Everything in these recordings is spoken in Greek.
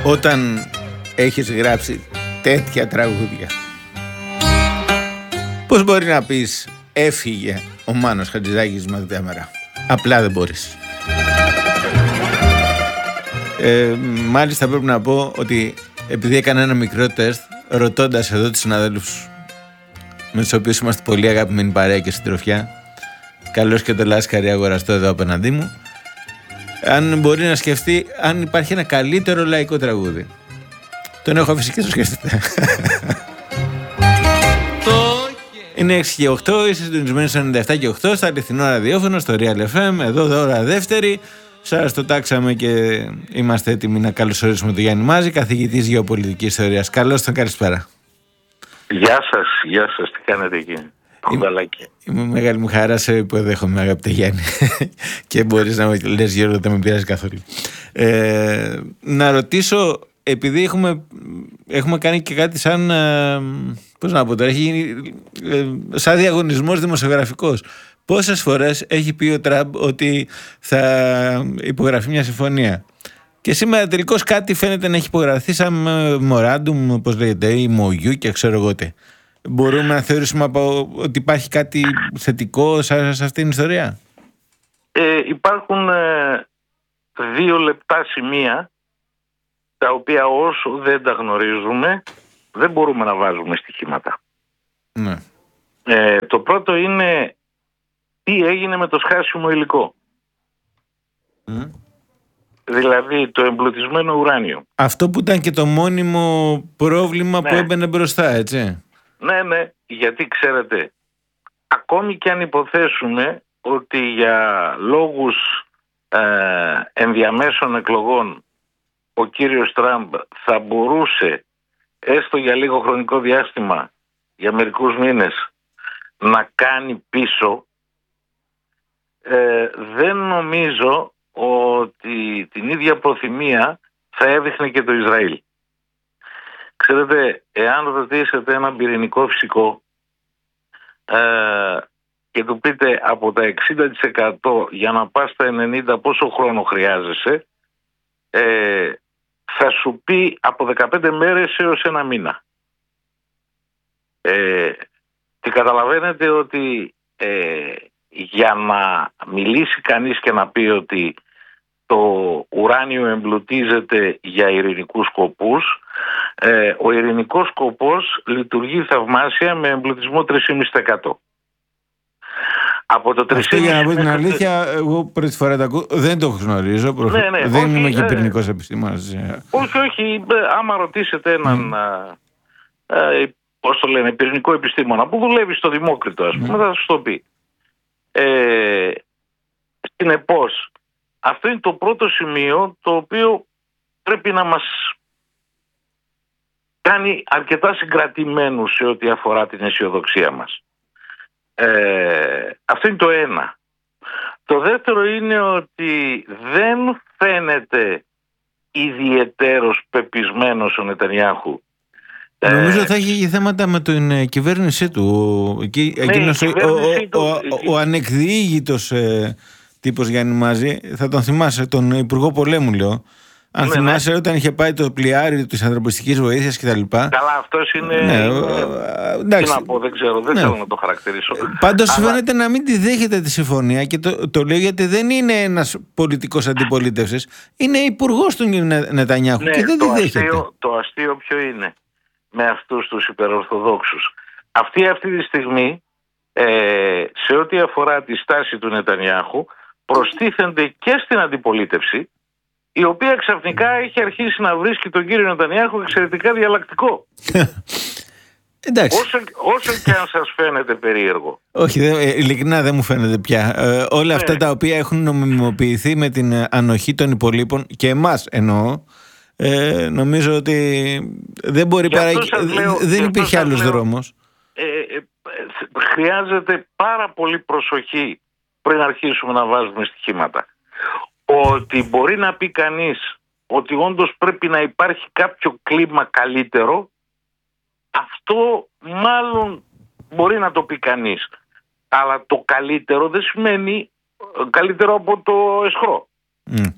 όταν έχεις γράψει τέτοια τραγούδια, πώς μπορεί να πεις έφυγε ο Μάνος Χατζηδάκης Μαγδέμερα? Απλά δεν μπορείς. Μάλιστα πρέπει να πω ότι επειδή έκανα ένα μικρό τεστ ρωτώντας εδώ τους συναδέλφους με τους οποίους είμαστε πολύ αγαπημένοι παρέα και συντροφιά, καλώς και το Λάσκαρη αγοραστό εδώ απέναντί μου, αν μπορεί να σκεφτεί αν υπάρχει ένα καλύτερο λαϊκό τραγούδι. Τον έχω αφήσει και το σκέφτεται. Είναι 6 και 8, είστε συντονισμένοι στο 97 και 8 στα αληθινό ραδιόφωνο, στο Real FM, εδώ ώρα δεύτερη. Σας το τάξαμε και είμαστε έτοιμοι να καλωσορίσουμε τον Γιάννη Μάζη, καθηγητής γεωπολιτικής ιστορίας. Καλώς τον, καλησπέρα. Γεια σας, τι κάνετε εκεί? Είμαι μεγάλη μου χαρά σε υποδέχομαι, αγαπητέ Γιάννη. Και μπορείς να με λες, Γιώργο, δεν με πειράζει καθόλου. Να ρωτήσω, επειδή έχουμε κάνει και κάτι σαν, πώς να πω τώρα, σαν διαγωνισμός δημοσιογραφικός. Πόσες φορές έχει πει ο Τραμπ ότι θα υπογραφεί μια συμφωνία? Και σήμερα τελικώς κάτι φαίνεται να έχει υπογραφεί σαν memorandum, όπως λέγεται, ή MOU και ξέρω εγώ τι. Μπορούμε να θεωρήσουμε ότι υπάρχει κάτι θετικό σε αυτήν την ιστορία? Υπάρχουν 2 λεπτά σημεία τα οποία όσο δεν τα γνωρίζουμε δεν μπορούμε να βάζουμε στοιχήματα. Ναι. Το πρώτο είναι τι έγινε με το σχάσιμο υλικό. Δηλαδή το εμπλουτισμένο ουράνιο. Αυτό που ήταν και το μόνιμο πρόβλημα, ναι, που έμπαινε μπροστά, έτσι. Ναι, γιατί ξέρετε, ακόμη και αν υποθέσουμε ότι για λόγους ενδιαμέσων εκλογών ο κύριος Τραμπ θα μπορούσε έστω για λίγο χρονικό διάστημα, για μερικούς μήνες, να κάνει πίσω, δεν νομίζω ότι την ίδια προθυμία θα έδειχνε και το Ισραήλ. Ξέρετε, εάν ρωτήσετε έναν πυρηνικό φυσικό και του πείτε από τα 60% για να πας στα 90% πόσο χρόνο χρειάζεσαι, θα σου πει από 15 μέρες έως 1 μήνα. Και καταλαβαίνετε ότι για να μιλήσει κανείς και να πει ότι το ουράνιο εμπλουτίζεται για ειρηνικούς σκοπούς, ο ειρηνικός σκοπός λειτουργεί θαυμάσια με εμπλουτισμό 3,5%. Από το 3,5%. Αυτό, για να πω την αλήθεια, εγώ πρώτη φορά το ακούω, δεν το γνωρίζω. Ναι, δεν είμαι και πυρηνικός επιστήμονας. Όχι. Άμα ρωτήσετε έναν πώς το λένε, πυρηνικό επιστήμονα που δουλεύει στο Δημόκριτο, ας πούμε, θα σας το πει. Συνεπώς, αυτό είναι το πρώτο σημείο το οποίο πρέπει να μας κάνει αρκετά συγκρατημένους σε ό,τι αφορά την αισιοδοξία μας. Αυτό είναι το ένα. Το δεύτερο είναι ότι δεν φαίνεται ιδιαιτέρως πεπισμένος ο Νετανιάχου. Νομίζω θα έχει θέματα με την κυβέρνησή του. Εκείνος ο ανεκδιήγητος τύπος Γιάννη Μάζη, θα τον θυμάσαι, τον Υπουργό Πολέμου λέω. Αν θυμάσαι, όταν είχε πάει το πλοιάριο της ανθρωπιστικής βοήθειας κτλ. Καλά, αυτός είναι. Τι να πω, δεν ξέρω, δεν θέλω να το χαρακτηρίσω. Πάντως φαίνεται να μην τη δέχεται τη συμφωνία και το λέω γιατί δεν είναι ένας πολιτικός αντιπολίτευσης, είναι υπουργός του Νετανιάχου και δεν τη δέχεται. Το αστείο ποιο είναι με αυτούς τους υπερορθοδόξους? Αυτή τη στιγμή, σε ό,τι αφορά τη στάση του Νετανιάχου, προστίθενται και στην αντιπολίτευση, η οποία ξαφνικά έχει αρχίσει να βρίσκει τον κύριο Νετανιάχου εξαιρετικά διαλλακτικό. Εντάξει. Όσο και αν σας φαίνεται περίεργο. Όχι, ειλικρινά δεν μου φαίνεται πια. Όλα αυτά τα οποία έχουν νομιμοποιηθεί με την να των υπολείπων, και εμάς εννοώ, νομίζω ότι δεν μπορεί παρά. Δεν υπήρχε άλλος δρόμος. Χρειάζεται πάρα πολύ προσοχή πριν αρχίσουμε να βάζουμε στοιχήματα. Ότι μπορεί να πει κανείς ότι όντως πρέπει να υπάρχει κάποιο κλίμα καλύτερο, αυτό μάλλον μπορεί να το πει κανείς. Αλλά το καλύτερο δεν σημαίνει καλύτερο από το αισχρό.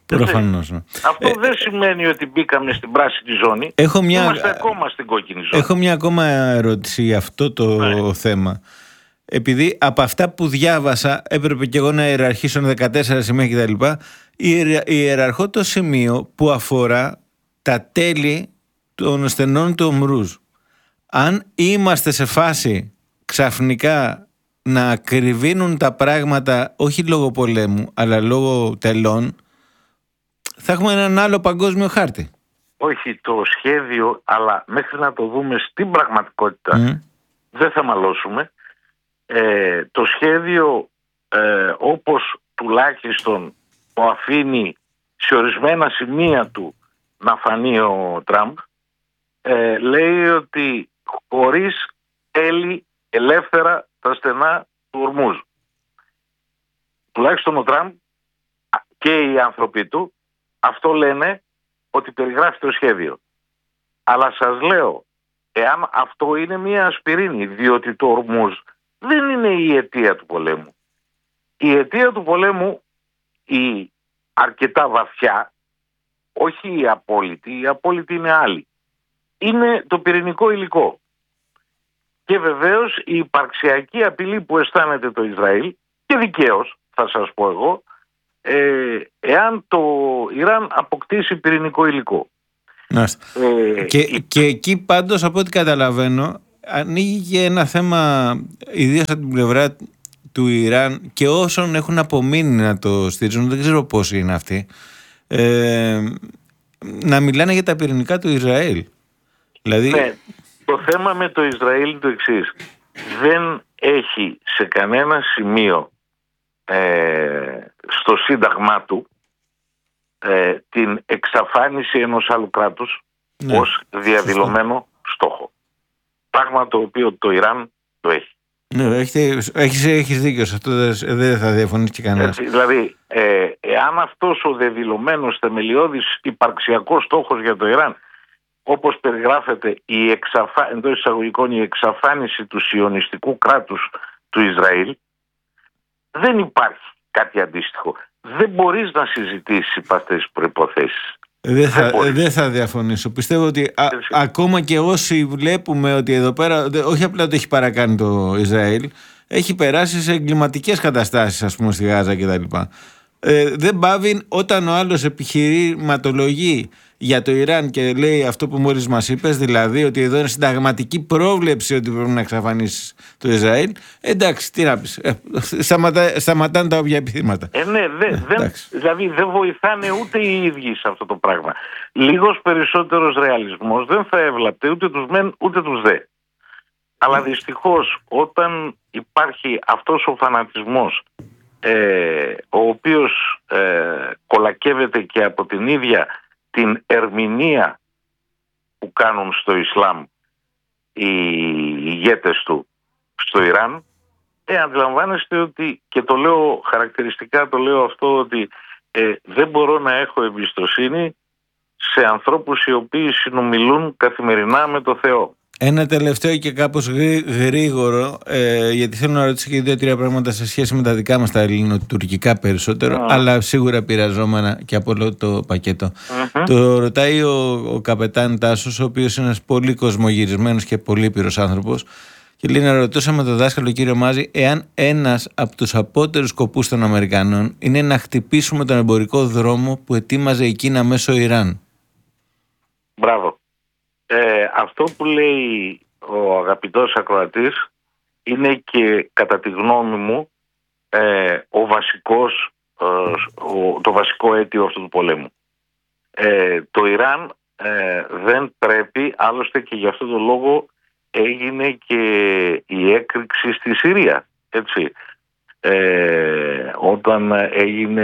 Προφανώς. Αυτό δεν σημαίνει ότι μπήκαμε στην πράσινη ζώνη. Είμαστε ακόμα στην κόκκινη ζώνη. Έχω μια ακόμα ερώτηση για αυτό το θέμα. Επειδή από αυτά που διάβασα έπρεπε και εγώ να ιεραρχήσω 14 σημεία κτλ. Ιεραρχώ το σημείο που αφορά τα τέλη των στενών του Ορμούζ. Αν είμαστε σε φάση ξαφνικά να κρυβίνουν τα πράγματα όχι λόγω πολέμου αλλά λόγω τελών, θα έχουμε έναν άλλο παγκόσμιο χάρτη. Όχι, το σχέδιο, αλλά μέχρι να το δούμε στην πραγματικότητα δεν θα μαλώσουμε. Το σχέδιο όπως τουλάχιστον το αφήνει σε ορισμένα σημεία του να φανεί ο Τραμπ, λέει ότι χωρίς τέλη ελεύθερα τα στενά του Ορμούζ. Τουλάχιστον ο Τραμπ και οι άνθρωποι του αυτό λένε ότι περιγράφει το σχέδιο. Αλλά σας λέω, εάν αυτό είναι μια ασπιρίνη, διότι το Ορμούζ δεν είναι η αιτία του πολέμου. Η αιτία του πολέμου, η αρκετά βαθιά, όχι η απόλυτη είναι άλλη. Είναι το πυρηνικό υλικό. Και βεβαίως η υπαρξιακή απειλή που αισθάνεται το Ισραήλ, και δικαίως θα σας πω εγώ, εάν το Ιράν αποκτήσει πυρηνικό υλικό. Και εκεί πάντως από ό,τι καταλαβαίνω ανοίγει και ένα θέμα, ιδίως από την πλευρά του Ιράν και όσων έχουν απομείνει να το στηρίζουν, δεν ξέρω πόσοι είναι αυτοί, να μιλάνε για τα πυρηνικά του Ισραήλ. Δηλαδή... Ναι, το θέμα με το Ισραήλ είναι το εξής. Δεν έχει σε κανένα σημείο στο σύνταγμά του την εξαφάνιση ενός άλλου κράτους ως διαδηλωμένο στόχο. Πράγμα το οποίο το Ιράν το έχει. Ναι, έχεις δίκιο σε αυτό, δεν θα διαφωνήσει και κανένας. Δηλαδή, εάν αυτός ο διαδηλωμένος θεμελιώδης υπαρξιακός στόχος για το Ιράν, όπως περιγράφεται εντός εισαγωγικών η εξαφάνιση του σιωνιστικού κράτους του Ισραήλ, δεν υπάρχει κάτι αντίστοιχο. Δεν μπορείς να συζητήσεις υπ' αυτές τις προϋποθέσεις. Δεν θα διαφωνήσω. Πιστεύω ότι ακόμα και όσοι βλέπουμε ότι εδώ πέρα όχι απλά το έχει παρακάνει το Ισραήλ, έχει περάσει σε εγκληματικές καταστάσεις, ας πούμε, στη Γάζα κτλ. Δεν πάβει όταν ο άλλος επιχειρηματολογεί για το Ιράν και λέει αυτό που μόλις μας είπες, δηλαδή ότι εδώ είναι συνταγματική πρόβλεψη ότι πρέπει να εξαφανίσει το Ισραήλ. Εντάξει, τι να πεις, σταματάνε τα όποια επιθύματα. Ναι, δηλαδή δεν βοηθάνε ούτε οι ίδιοι σε αυτό το πράγμα. Λίγος περισσότερος ρεαλισμός δεν θα έβλαπτε ούτε τους μεν ούτε τους δε. Αλλά δυστυχώς όταν υπάρχει αυτός ο φανατισμός, ο οποίος κολακεύεται και από την ίδια την ερμηνεία που κάνουν στο Ισλάμ οι ηγέτες του στο Ιράν, αντιλαμβάνεστε ότι, και το λέω χαρακτηριστικά, το λέω αυτό, ότι δεν μπορώ να έχω εμπιστοσύνη σε ανθρώπους οι οποίοι συνομιλούν καθημερινά με το Θεό. Ένα τελευταίο και κάπως γρήγορο, γιατί θέλω να ρωτήσω και 2-3 πράγματα σε σχέση με τα δικά μας τα ελληνοτουρκικά περισσότερο, αλλά σίγουρα πειραζόμενα και από όλο το πακέτο. Το ρωτάει ο καπετάν Τάσος, ο οποίος είναι ένας πολύ κοσμογυρισμένος και πολύ πυρος άνθρωπος, και λέει να ρωτούσαμε τον δάσκαλο κύριο Μάζη εάν ένας από τους απότερους σκοπούς των Αμερικανών είναι να χτυπήσουμε τον εμπορικό δρόμο που ετοίμαζε η Κίνα μέσω Ιράν. Μπράβο. Αυτό που λέει ο αγαπητός ακροατής είναι και κατά τη γνώμη μου το βασικό αίτιο αυτού του πολέμου. Το Ιράν δεν πρέπει, άλλωστε και γι' αυτό το λόγο έγινε και η έκρηξη στη Συρία, έτσι. Όταν έγινε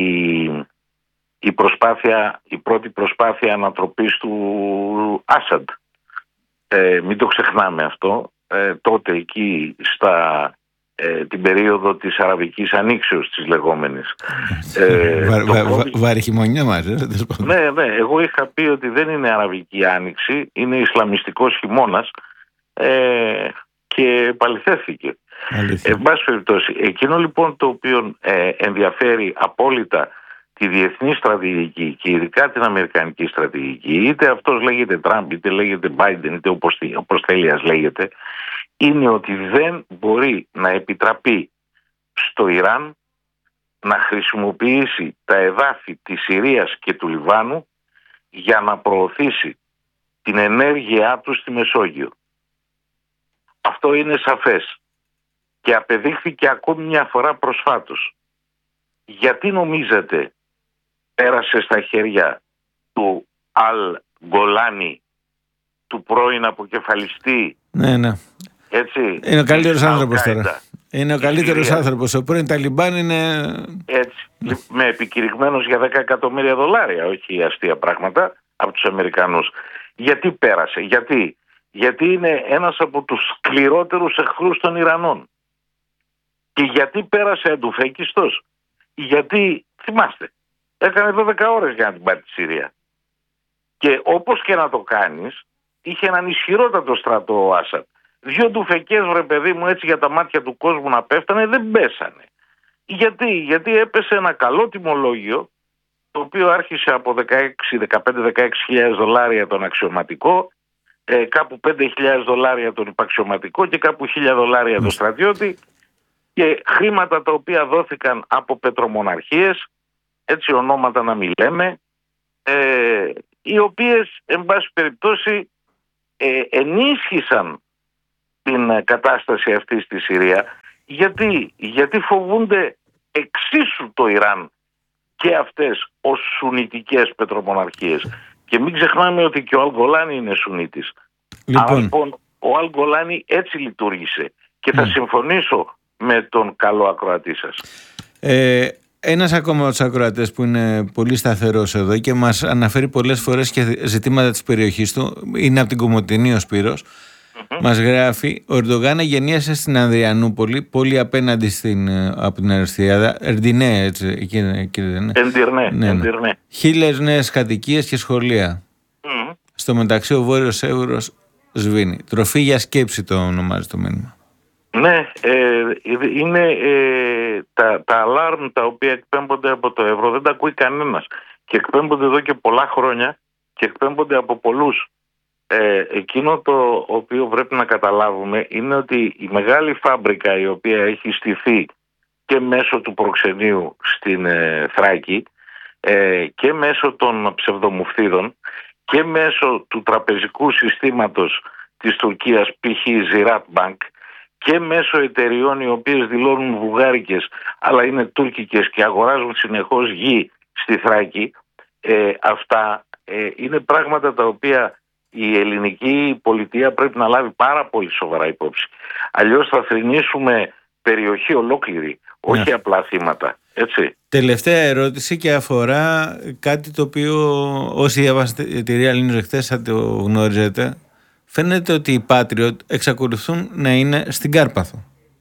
η πρώτη προσπάθεια ανατροπής του Άσαντ. Μην το ξεχνάμε αυτό. Τότε εκεί την περίοδο της Αραβικής Ανοίξεως της λεγόμενης. Βάρη χειμωνιά μας. Ναι, εγώ είχα πει ότι δεν είναι Αραβική Άνοιξη, είναι Ισλαμιστικός χειμώνας, και επαληθεύθηκε. Εν πάση περιπτώσει, εκείνο λοιπόν το οποίο ενδιαφέρει απόλυτα τη διεθνή στρατηγική και ειδικά την αμερικανική στρατηγική, είτε αυτός λέγεται Τραμπ, είτε λέγεται Biden, είτε όπως θέλει ας λέγεται, είναι ότι δεν μπορεί να επιτραπεί στο Ιράν να χρησιμοποιήσει τα εδάφη της Συρίας και του Λιβάνου για να προωθήσει την ενέργειά του στη Μεσόγειο. Αυτό είναι σαφές και απεδείχθηκε ακόμη μια φορά προσφάτως. Γιατί νομίζετε πέρασε στα χέρια του Αλ Γκολάνι, του πρώην αποκεφαλιστή? Ναι. Έτσι, είναι ο καλύτερος άνθρωπος τώρα. Είναι ο καλύτερος άνθρωπος. Ο πρώην Ταλιμπάν είναι... Έτσι, με επικηρυγμένος για $10 εκατομμύρια, όχι αστεία πράγματα, από τους Αμερικανούς. Γιατί πέρασε? Γιατί είναι ένας από τους σκληρότερους εχθρούς των Ιρανών. Και γιατί πέρασε αντουφέκιστος? Γιατί, θυμάστε, έκανε 12 ώρες για να την πάρει τη Συρία. Και όπως και να το κάνεις, είχε έναν ισχυρότατο στρατό ο Άσαντ. 2 ντουφεκές, βρε παιδί μου, έτσι για τα μάτια του κόσμου να πέφτανε, δεν πέσανε. Γιατί έπεσε ένα καλό τιμολόγιο, το οποίο άρχισε από $15-16 τον αξιωματικό, κάπου $5.000 τον υπαξιωματικό και κάπου $1.000 τον στρατιώτη, και χρήματα τα οποία δόθηκαν από πετρομοναρχίες, έτσι ονόματα να μην λέμε, οι οποίες εν πάση περιπτώσει ενίσχυσαν την κατάσταση αυτή στη Συρία. Γιατί φοβούνται εξίσου το Ιράν και αυτές ως σουνιτικές πετρομοναρχίες. Και μην ξεχνάμε ότι και ο Αλ Γκολάνι είναι σουνίτης. Λοιπόν, ο Αλ Γκολάνι έτσι λειτουργήσε. Και θα συμφωνήσω με τον καλό ακροατή σας. Ένας ακόμα από τους ακροατές που είναι πολύ σταθερός εδώ και μας αναφέρει πολλές φορές και ζητήματα της περιοχής του, είναι από την Κομοτηνή ο Σπύρος. Μας γράφει: ο Ερντογάν γεννίασε στην Ανδριανούπολη, πόλη απέναντι από την Αριστιάδα, Ερντινέ, έτσι, εκεί δεν είναι? Εντυρνέ. 1000 νέες κατοικίες και σχολεία. Στο μεταξύ ο Βόρειος Εύρος σβήνει. Τροφή για σκέψη το ονομάζει το μήνυμα. Ναι, είναι τα αλάρμ τα οποία εκπέμπονται από το ευρώ, δεν τα ακούει κανένας και εκπέμπονται εδώ και πολλά χρόνια και εκπέμπονται από πολλούς. Εκείνο το οποίο πρέπει να καταλάβουμε είναι ότι η μεγάλη φάμπρικα η οποία έχει στηθεί και μέσω του προξενείου στην Θράκη και μέσω των ψευδομουφτίδων και μέσω του τραπεζικού συστήματος της Τουρκίας, π.χ. Ziraat Bank, και μέσω εταιριών οι οποίες δηλώνουν βουλγάρικες αλλά είναι τουρκικές και αγοράζουν συνεχώς γη στη Θράκη, αυτά είναι πράγματα τα οποία η ελληνική πολιτεία πρέπει να λάβει πάρα πολύ σοβαρά υπόψη. Αλλιώς θα θρηνήσουμε περιοχή ολόκληρη, όχι απλά θύματα. Έτσι. Τελευταία ερώτηση και αφορά κάτι το οποίο όσοι διαβάσατε τη Real News χθες θα το γνωρίζετε. Φαίνεται ότι οι Patriot εξακολουθούν να είναι στην Κάρπαθο.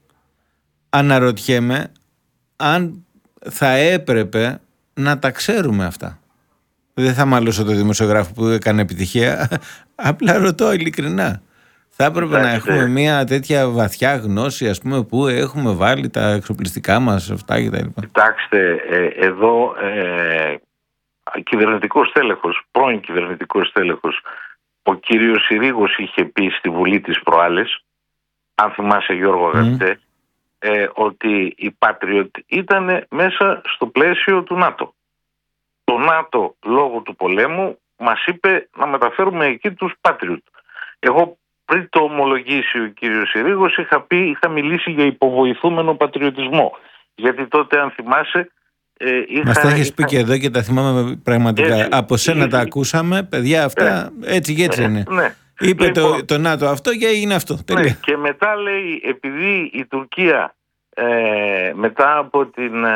Αναρωτιέμαι αν θα έπρεπε να τα ξέρουμε αυτά. Δεν θα μαλώσω το δημοσιογράφο που έκανε επιτυχία, απλά ρωτώ ειλικρινά. Θα έπρεπε να έχουμε μια τέτοια βαθιά γνώση, ας πούμε, που έχουμε βάλει τα εξοπλιστικά μας, αυτά και τα λοιπά. Κοιτάξτε, εδώ κυβερνητικός τέλεχος, πρώην κυβερνητικός τέλεχος, ο κύριος Συρίγος είχε πει στη Βουλή της προάλλες, αν θυμάσαι Γιώργο αγαπητέ, ότι οι Patriot ήταν μέσα στο πλαίσιο του ΝΑΤΟ. Το ΝΑΤΟ λόγω του πολέμου μας είπε να μεταφέρουμε εκεί τους Patriot. Εγώ πριν το ομολογήσει ο κύριος Συρίγος είχα μιλήσει για υποβοηθούμενο πατριωτισμό. Γιατί τότε αν θυμάσαι μας τα έχεις πει και εδώ και τα θυμάμαι πραγματικά. Έτσι, από σένα τα ακούσαμε, παιδιά αυτά έτσι και έτσι είναι. Ναι. Είπε λοιπόν, το ΝΑΤΟ αυτό και έγινε αυτό. Ναι, και μετά λέει επειδή η Τουρκία μετά από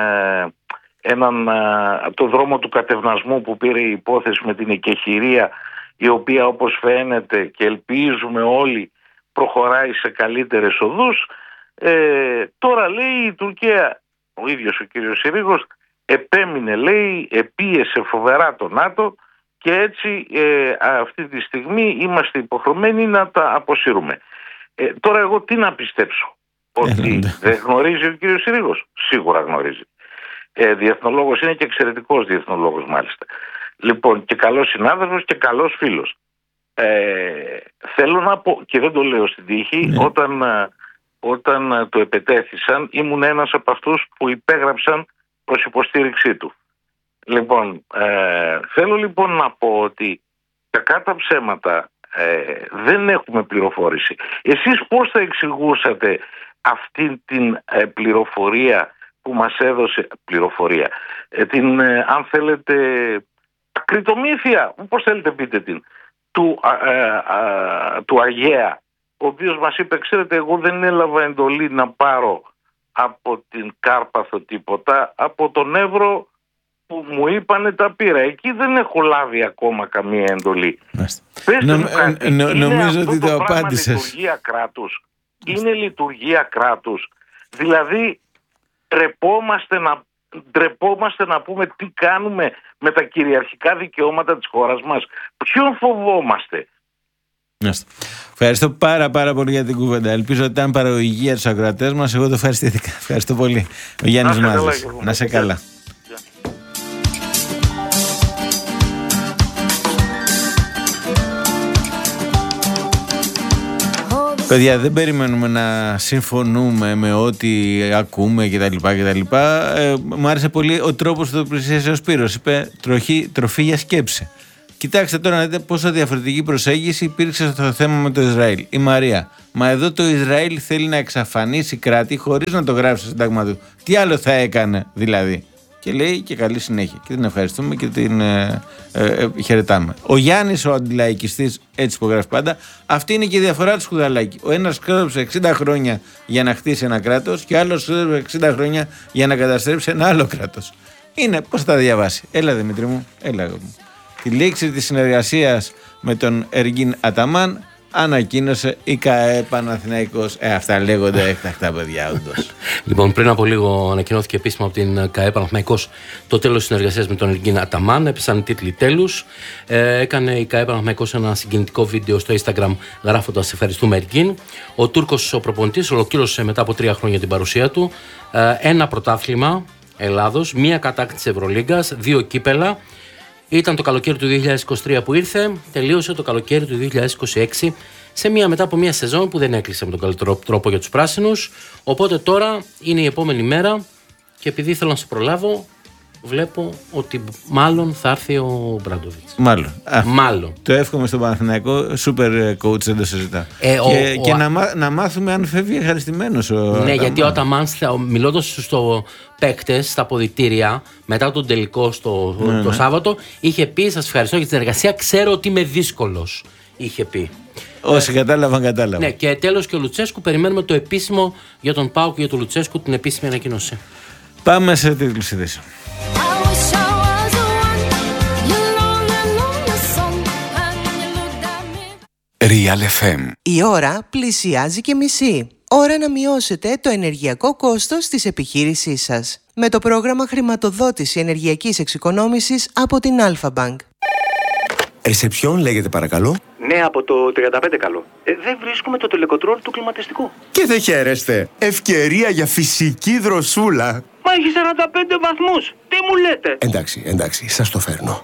από το δρόμο του κατευνασμού που πήρε η υπόθεση με την εκεχηρία, η οποία όπως φαίνεται και ελπίζουμε όλοι προχωράει σε καλύτερες οδούς, τώρα λέει η Τουρκία, ο ίδιος ο κύριος Συρίγος επέμεινε, λέει, επίεσε φοβερά το ΝΑΤΟ και έτσι αυτή τη στιγμή είμαστε υποχρεωμένοι να τα αποσύρουμε. Τώρα εγώ τι να πιστέψω? Ότι δεν γνωρίζει ο κύριος Συρίγος? Σίγουρα γνωρίζει. διεθνολόγος είναι και εξαιρετικός διεθνολόγος μάλιστα. Λοιπόν, και καλός συνάδελφος και καλός φίλος. Θέλω να πω, και δεν το λέω στην τύχη, όταν το επετέθησαν ήμουν ένας από αυτούς που υπέγραψαν προς υποστήριξή του. Λοιπόν, θέλω λοιπόν να πω ότι κακά τα ψέματα δεν έχουμε πληροφόρηση. Εσείς πώς θα εξηγούσατε αυτή την πληροφορία που μας έδωσε, την αν θέλετε ακριτομήθεια, πώς θέλετε πείτε την, του Αγαία, ο οποίος μας είπε, ξέρετε, εγώ δεν έλαβα εντολή να πάρω από την Κάρπαθο τίποτα, από τον Εύρο που μου είπανε τα πήρα. Εκεί δεν έχω λάβει ακόμα καμία εντολή. Νομίζω ότι το απάντησες. Λειτουργία κράτους. Είναι λειτουργία κράτους. Δηλαδή ντρεπόμαστε να πούμε τι κάνουμε με τα κυριαρχικά δικαιώματα της χώρας μας. Ποιον φοβόμαστε? Ευχαριστώ πάρα πολύ για την κουβέντα. Ελπίζω ότι ήταν παραγωγική για τους ακροατές μας. Εγώ το ευχαριστήθηκα. Ευχαριστώ πολύ. Ο Γιάννης Μάζας. Να σε καλά. Παιδιά, δεν περιμένουμε να συμφωνούμε με ό,τι ακούμε κτλ. Μου άρεσε πολύ ο τρόπος που το πλησίασε ο Σπύρος. Είπε τροφή για σκέψη. Κοιτάξτε τώρα να δείτε πόσο διαφορετική προσέγγιση υπήρξε στο θέμα με το Ισραήλ. Η Μαρία. Μα εδώ το Ισραήλ θέλει να εξαφανίσει κράτη χωρίς να το γράψει στο σύνταγμα του. Τι άλλο θα έκανε δηλαδή? Και λέει και καλή συνέχεια. Και την ευχαριστούμε και την χαιρετάμε. Ο Γιάννης, ο αντιλαϊκιστής, έτσι υπογράφει πάντα. Αυτή είναι και η διαφορά του Σκουδαλάκη. Ο ένας ξόδεψε 60 χρόνια για να χτίσει ένα κράτος και ο άλλος ξόδεψε 60 χρόνια για να καταστρέψει ένα άλλο κράτος. Είναι, πώς θα τα διαβάσει? Έλα Δημήτρη μου, έλα μου. Τη λήξη της συνεργασίας με τον Εργίν Αταμάν ανακοίνωσε η ΚΑΕ Παναθηναϊκός. Αυτά λέγονται έκτακτα, παιδιά, όντως. Λοιπόν, πριν από λίγο ανακοινώθηκε επίσημα από την ΚΑΕ Παναθηναϊκός το τέλος της συνεργασίας με τον Εργίν Αταμάν. Έπεσαν τίτλοι τέλους. Έκανε η ΚΑΕ Παναθηναϊκός ένα συγκινητικό βίντεο στο Instagram γράφοντας ευχαριστούμε Εργίν. Ο Τούρκος ο προπονητής ολοκλήρωσε μετά από 3 χρόνια την παρουσία του. Ένα πρωτάθλημα Ελλάδος, μία κατάκτηση Ευρωλίγκας, 2 κύπελα. Ήταν το καλοκαίρι του 2023 που ήρθε, τελείωσε το καλοκαίρι του 2026 μετά από μια σεζόν που δεν έκλεισε με τον καλύτερο τρόπο για τους πράσινους. Οπότε τώρα είναι η επόμενη μέρα και επειδή θέλω να σε προλάβω, βλέπω ότι μάλλον θα έρθει ο Μπράντοβιτς. Μάλλον. Το εύχομαι στον Παναθηναϊκό, super coach, δεν το συζητάω. Και να μάθουμε αν φεύγει ευχαριστημένος γιατί ο Αταμάν, μιλώντας στους παίκτες στα αποδυτήρια μετά τον τελικό το Σάββατο, είχε πει: σας ευχαριστώ για την εργασία, ξέρω ότι είμαι δύσκολος. Είχε πει. Όσοι κατάλαβαν. Ναι, και τέλος και ο Λουτσέσκου. Περιμένουμε το επίσημο για τον ΠΑΟΚ και για τον Λουτσέσκου, την επίσημη ανακοίνωση. Πάμε σε τίτλους ειδήσεων. Real FM. Η ώρα πλησιάζει και μισή. Ώρα να μειώσετε το ενεργειακό κόστος της επιχείρησής σας. Με το πρόγραμμα χρηματοδότηση ενεργειακής εξοικονόμησης από την Alpha Bank. Ρεσεψιόν λέγεται παρακαλώ. Ναι, από το 35 καλό. Δεν βρίσκουμε το τελεκοτρόλ του κλιματιστικού. Και δεν χαίρεστε. Ευκαιρία για φυσική δροσούλα. Μα έχει 45 βαθμούς. Τι μου λέτε? Εντάξει, σας το φέρνω.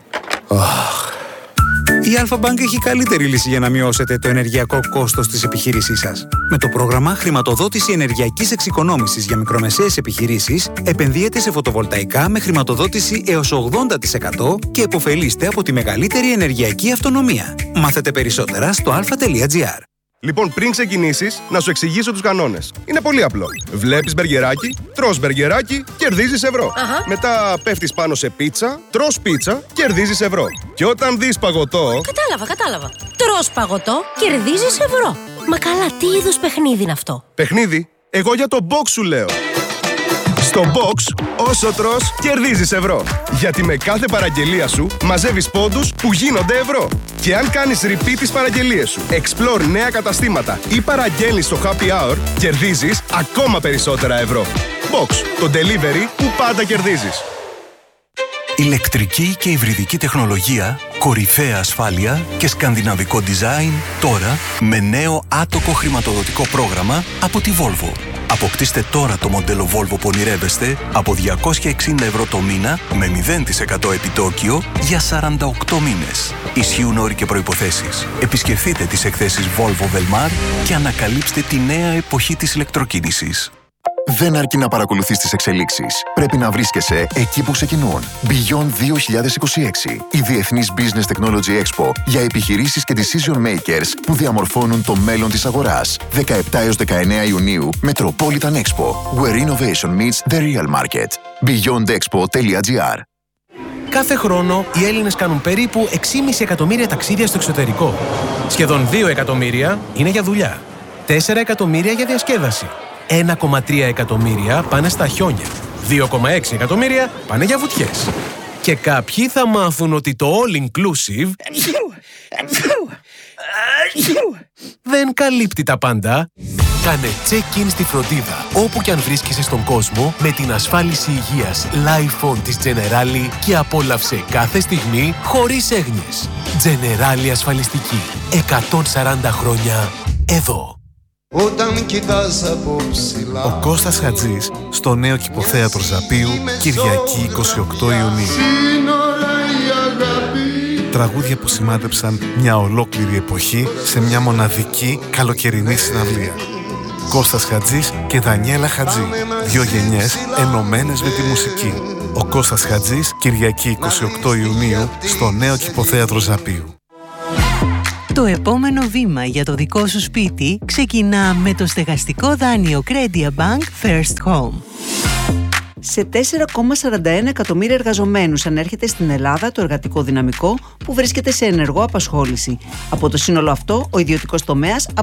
Η Alpha Bank έχει καλύτερη λύση για να μειώσετε το ενεργειακό κόστος της επιχείρησής σας. Με το πρόγραμμα χρηματοδότηση ενεργειακής εξοικονόμησης για μικρομεσαίες επιχειρήσεις, επενδύετε σε φωτοβολταϊκά με χρηματοδότηση έως 80% και επωφελείστε από τη μεγαλύτερη ενεργειακή αυτονομία. Μάθετε περισσότερα στο alpha.gr. Λοιπόν, πριν ξεκινήσεις, να σου εξηγήσω τους κανόνες. Είναι πολύ απλό. Βλέπεις μπεργκεράκι, τρως μπεργκεράκι, κερδίζεις ευρώ. Μετά πέφτεις πάνω σε πίτσα, τρως πίτσα, κερδίζεις ευρώ. Και όταν δεις παγωτό... Κατάλαβα. Τρως παγωτό, κερδίζεις ευρώ. Μα καλά, τι είδους παιχνίδι είναι αυτό? Παιχνίδι? Εγώ για το box σου λέω. Στο box, όσο τρως, κερδίζεις ευρώ. Γιατί με κάθε παραγγελία σου μαζεύεις πόντους που γίνονται ευρώ. Και αν κάνεις repeat τις παραγγελίες σου, explore νέα καταστήματα ή παραγγέλνεις στο happy hour, κερδίζεις ακόμα περισσότερα ευρώ. Box, το delivery που πάντα κερδίζεις. Ηλεκτρική και υβριδική τεχνολογία, κορυφαία ασφάλεια και σκανδιναβικό design τώρα με νέο άτοκο χρηματοδοτικό πρόγραμμα από τη Volvo. Αποκτήστε τώρα το μοντέλο Volvo που ονειρεύεστε από 260 ευρώ το μήνα με 0% επιτόκιο για 48 μήνες. Ισχύουν όροι και προϋποθέσεις. Επισκεφτείτε τις εκθέσεις Volvo Velmar και ανακαλύψτε τη νέα εποχή της ηλεκτροκίνησης. Δεν αρκεί να παρακολουθείς τις εξελίξεις. Πρέπει να βρίσκεσαι εκεί που ξεκινούν. Beyond 2026, η Διεθνής Business Technology Expo για επιχειρήσεις και decision makers που διαμορφώνουν το μέλλον της αγοράς. 17 έως 19 Ιουνίου, Metropolitan Expo, where innovation meets the real market. beyondexpo.gr. Κάθε χρόνο οι Έλληνες κάνουν περίπου 6,5 εκατομμύρια ταξίδια στο εξωτερικό. Σχεδόν 2 εκατομμύρια είναι για δουλειά. 4 εκατομμύρια για διασκέδαση. 1,3 εκατομμύρια πάνε στα χιόνια. 2,6 εκατομμύρια πάνε για βουτιές. Και κάποιοι θα μάθουν ότι το all-inclusive δεν καλύπτει τα πάντα. Κάνε check-in στη φροντίδα όπου και αν βρίσκεσαι στον κόσμο με την ασφάλιση υγείας Lifon της Generali και απόλαυσε κάθε στιγμή χωρίς έγνοιες. Generali ασφαλιστική. 140 χρόνια εδώ. Όταν κοιτάς από ψηλά. Ο Κώστας Χατζής στο νέο κηποθέατρο Ζαπίου, Κυριακή 28 Ιουνίου. Τραγούδια που σημάδεψαν μια ολόκληρη εποχή σε μια μοναδική καλοκαιρινή συναυλία. Κώστας Χατζής και Δανιέλα Χατζή. 2 γενιές ενωμένες με τη μουσική. Ο Κώστας Χατζής, Κυριακή 28 Ιουνίου στο νέο κηποθέατρο Ζαπίου. Το επόμενο βήμα για το δικό σου σπίτι ξεκινά με το στεγαστικό δάνειο Credia Bank First Home. Σε 4,41 εκατομμύρια εργαζομένους ανέρχεται στην Ελλάδα το εργατικό δυναμικό που βρίσκεται σε ενεργό απασχόληση. Από το σύνολο αυτό, ο ιδιωτικός τομέας